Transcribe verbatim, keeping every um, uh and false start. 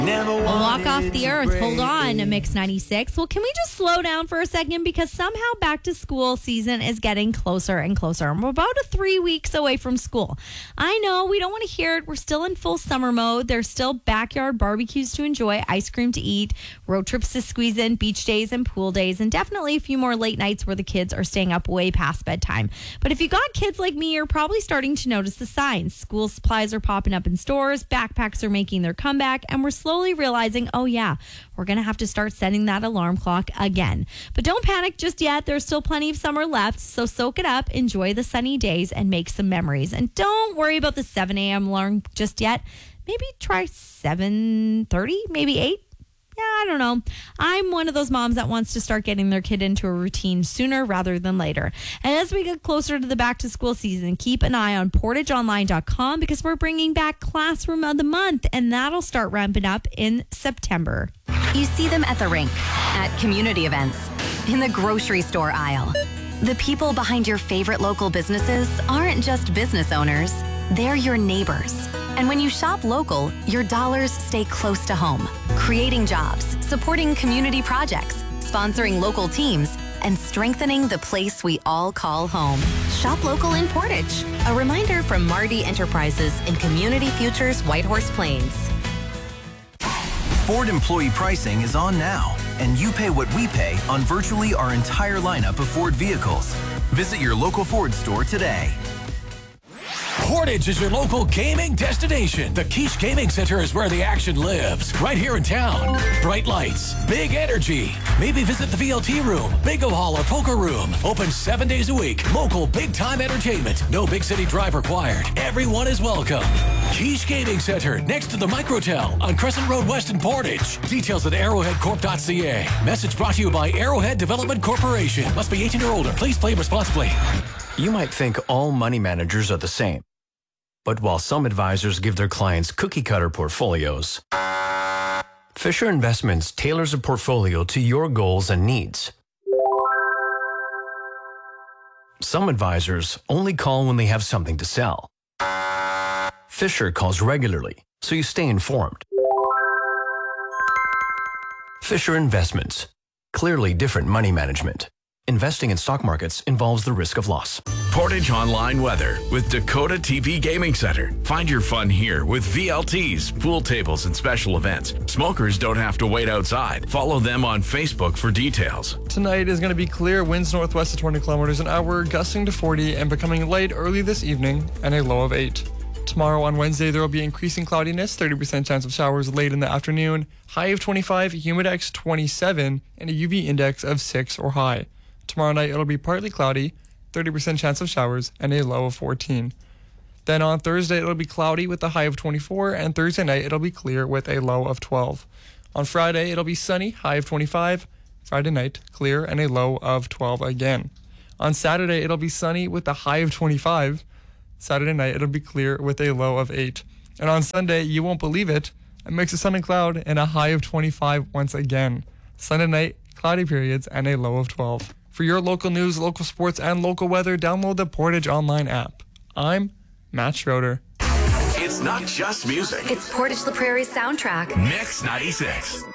Walk off the earth. Hold on, Mix ninety-six. Well, can we just slow down for a second? Because somehow back to school season is getting closer and closer. We're about a three weeks away from school. I know we don't want to hear it. We're still in full summer mode. There's still backyard barbecues to enjoy, ice cream to eat, road trips to squeeze in, beach days and pool days, and definitely a few more late nights where the kids are staying up way past bedtime. But if you got kids like me, you're probably starting to notice the signs. School supplies are popping up in stores, backpacks are making their comeback, and we're slowly realizing, oh yeah, we're going to have to start setting that alarm clock again. But don't panic just yet. There's still plenty of summer left, so soak it up, enjoy the sunny days, and make some memories. And don't worry about the seven a.m. alarm just yet. Maybe try seven thirty, maybe eight. Yeah, I don't know. I'm one of those moms that wants to start getting their kid into a routine sooner rather than later. And as we get closer to the back to school season, keep an eye on portage online dot com because we're bringing back Classroom of the Month, and that'll start ramping up in September. You see them at the rink, at community events, in the grocery store aisle. The people behind your favorite local businesses aren't just business owners. They're your neighbors. And when you shop local, your dollars stay close to home, creating jobs, supporting community projects, sponsoring local teams, and strengthening the place we all call home. Shop local in Portage. A reminder from Marty Enterprises in Community Futures Whitehorse Plains. Ford employee pricing is on now, and you pay what we pay on virtually our entire lineup of Ford vehicles. Visit your local Ford store today. Portage is your local gaming destination. The Quiche Gaming Center is where the action lives, right here in town. Bright lights, big energy. Maybe visit the V L T room, bingo hall, or poker room. Open seven days a week. Local big-time entertainment. No big city drive required. Everyone is welcome. Quiche Gaming Center, next to the Microtel on Crescent Road West in Portage. Details at arrowhead corp dot c a. Message brought to you by Arrowhead Development Corporation. Must be eighteen or older. Please play responsibly. You might think all money managers are the same. But while some advisors give their clients cookie-cutter portfolios, Fisher Investments tailors a portfolio to your goals and needs. Some advisors only call when they have something to sell. Fisher calls regularly, so you stay informed. Fisher Investments. Clearly different money management. Investing in stock markets involves the risk of loss. Portage Online Weather with Dakota T P Gaming Center. Find your fun here with V L Ts, pool tables, and special events. Smokers don't have to wait outside. Follow them on Facebook for details. Tonight is going to be clear, winds northwest of twenty kilometers an hour, gusting to forty and becoming light early this evening, and a low of eight. Tomorrow on Wednesday, there will be increasing cloudiness, thirty percent chance of showers late in the afternoon, high of twenty-five, humidex twenty-seven, and a U V index of six or high. Tomorrow night, it'll be partly cloudy, thirty percent chance of showers, and a low of fourteen. Then on Thursday, it'll be cloudy with a high of twenty-four, and Thursday night, it'll be clear with a low of twelve. On Friday, it'll be sunny, high of twenty-five. Friday night, clear, and a low of twelve again. On Saturday, it'll be sunny with a high of twenty-five. Saturday night, it'll be clear with a low of eight. And on Sunday, you won't believe it, a mix of sun and cloud and a high of twenty-five once again. Sunday night, cloudy periods, and a low of twelve. For your local news, local sports, and local weather, download the Portage Online app. I'm Matt Schroeder. It's not just music. It's Portage La Prairie's soundtrack. Mix ninety-six.